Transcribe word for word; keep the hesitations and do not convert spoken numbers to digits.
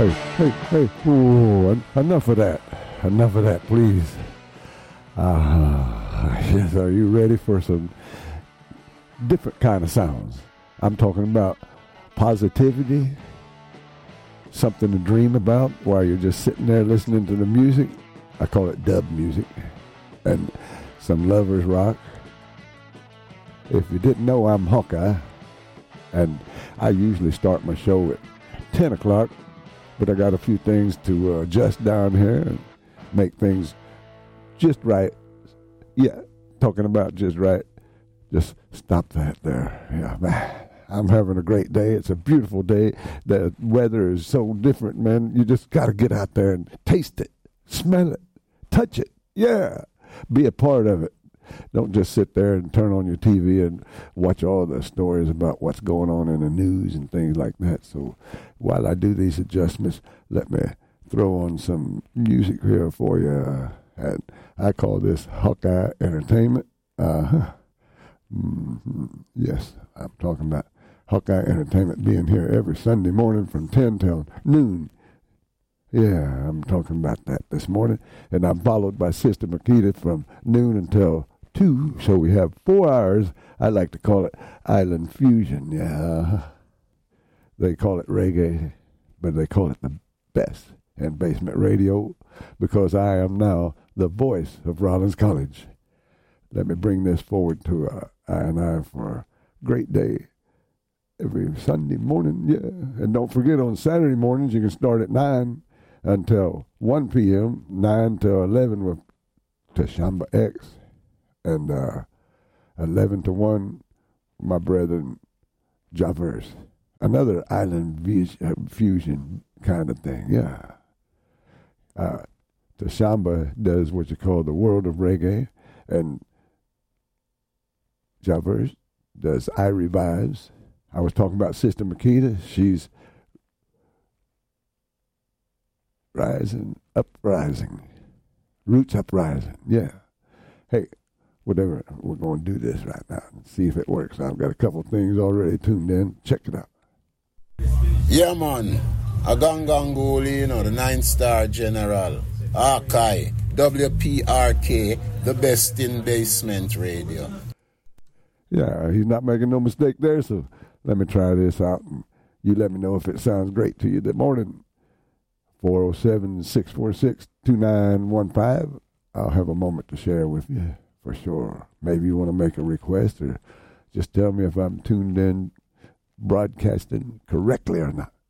hey, hey, hey. Ooh, enough of that. Enough of that, please. Uh, yes, are you ready for some different kind of sounds? I'm talking about positivity, something to dream about while you're just sitting there listening to the music. I call it dub music. And some lovers rock. If you didn't know, I'm Hawkeye. And I usually start my show at ten o'clock, but I got a few things to uh, adjust down here and make things just right. Yeah, talking about just right. Just stop that there. Yeah, man. I'm having a great day. It's a beautiful day. The weather is so different, man. You just got to get out there and taste it, smell it, touch it. Yeah, be a part of it. Don't just sit there and turn on your T V and watch all the stories about what's going on in the news and things like that. So while I do these adjustments, let me throw on some music here for you. And I call this Hawkeye Entertainment. Uh-huh. Mm-hmm. Yes, I'm talking about Hawkeye Entertainment being here every Sunday morning from ten till noon. Yeah, I'm talking about that this morning. And I'm followed by Sister Makita from noon until two. So we have four hours. I like to call it Island Fusion. Yeah. They call it reggae, but they call it the best in basement radio because I am now the voice of Rollins College. Let me bring this forward to uh, I and I for a great day every Sunday morning. Yeah. And don't forget on Saturday mornings you can start at nine until one p.m., nine to eleven with Tashamba X, and uh, eleven to one, my brethren, Javers. Another island fusion kind of thing, yeah. Uh, Tashamba does what you call the world of reggae, and Javers does Irie vibes. I was talking about Sister Makita. She's rising, uprising, roots uprising, yeah. Hey, whatever, we're going to do this right now and see if it works. I've got a couple things already tuned in. Check it out. Yeah, man. A Gangangoli, you know, the nine-star general. Arkai, W P R K, the best in basement radio. Yeah, he's not making no mistake there, so let me try this out, and you let me know if it sounds great to you. Good morning. four oh seven, six four six, two nine one five. I'll have a moment to share with you for sure. Maybe you want to make a request or just tell me if I'm tuned in, broadcasting correctly or not.